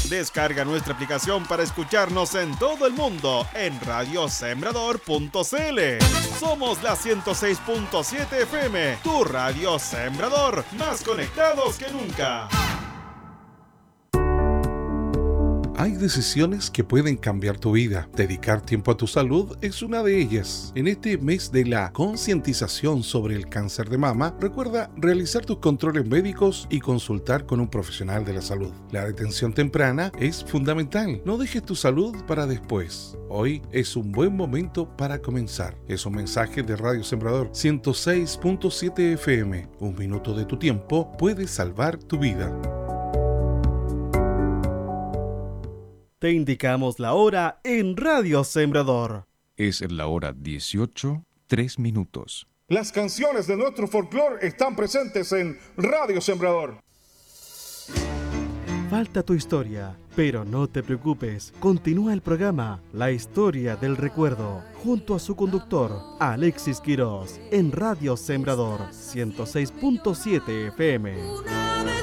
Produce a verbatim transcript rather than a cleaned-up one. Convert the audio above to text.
Descarga nuestra aplicación para escucharnos en todo el mundo en radio sembrador punto c l. Somos la ciento seis punto siete F M, tu radio Sembrador, más conectados que nunca. Hay decisiones que pueden cambiar tu vida. Dedicar tiempo a tu salud es una de ellas. En este mes de la concientización sobre el cáncer de mama, recuerda realizar tus controles médicos y consultar con un profesional de la salud. La detención temprana es fundamental. No dejes tu salud para después. Hoy es un buen momento para comenzar. Es un mensaje de Radio Sembrador ciento seis punto siete F M. Un minuto de tu tiempo puede salvar tu vida. Te indicamos la hora en Radio Sembrador. Es la hora dieciocho, tres minutos. Las canciones de nuestro folclore están presentes en Radio Sembrador. Falta tu historia, pero no te preocupes. Continúa el programa La Historia del Recuerdo, junto a su conductor, Alexis Quirós, en Radio Sembrador ciento seis punto siete F M.